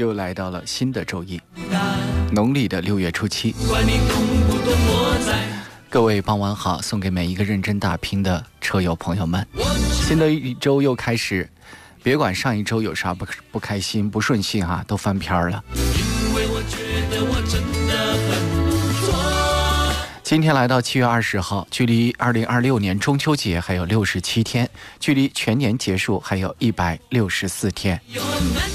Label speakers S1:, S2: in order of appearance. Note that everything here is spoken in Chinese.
S1: 又来到了新的周一，农历的6月初7。各位傍晚好，送给每一个认真打拼的车友朋友们。新的一周又开始，别管上一周有啥不开心不顺心哈，都翻篇了。今天来到7月20号，距离2026年中秋节还有67天，距离全年结束还有164天。